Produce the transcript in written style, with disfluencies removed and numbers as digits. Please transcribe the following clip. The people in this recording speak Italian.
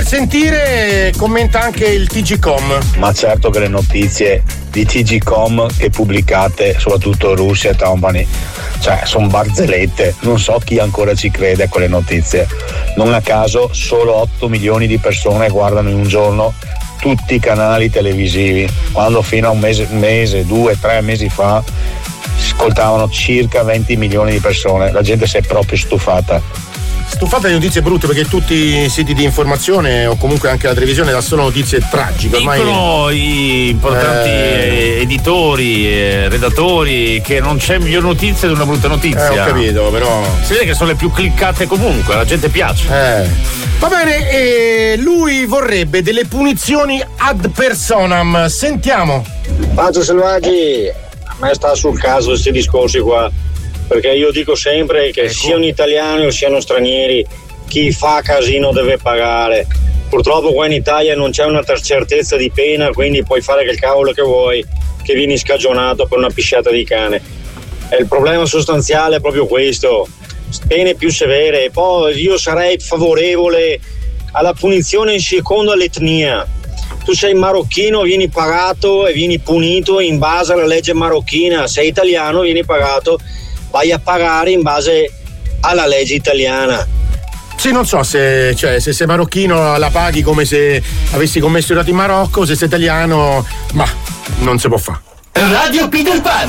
sentire commenta anche il TGcom. Ma certo che le notizie di TGcom che pubblicate soprattutto Russia e Company, cioè sono barzellette, non so chi ancora ci crede a quelle notizie. Non a caso solo 8 milioni di persone guardano in un giorno tutti i canali televisivi, quando fino a un mese, 2, 3 mesi fa ascoltavano circa 20 milioni di persone. La gente si è proprio stufata di notizie brutte, perché tutti i siti di informazione o comunque anche la televisione dà solo notizie tragiche. Ormai dicono gli importanti editori, redattori, che non c'è miglior notizia di una brutta notizia. Ho capito, però si vede che sono le più cliccate comunque, la gente piace. Va bene, lui vorrebbe delle punizioni ad personam. Sentiamo. Pancio Selvaggi, a me sta sul caso questi discorsi qua, perché io dico sempre che siano italiani o siano stranieri, chi fa casino deve pagare. Purtroppo qua in Italia non c'è una certezza di pena, quindi puoi fare che il cavolo che vuoi, che vieni scagionato per una pisciata di cane. E il problema sostanziale è proprio questo, pene più severe. E poi io sarei favorevole alla punizione in secondo all'etnia. Tu sei marocchino, vieni pagato e vieni punito in base alla legge marocchina. Sei italiano, vieni pagato, vai a pagare in base alla legge italiana. Sì, non so se sei marocchino la paghi come se avessi commesso i reati in Marocco, se sei italiano, ma non si può fare. Radio Peter Pan.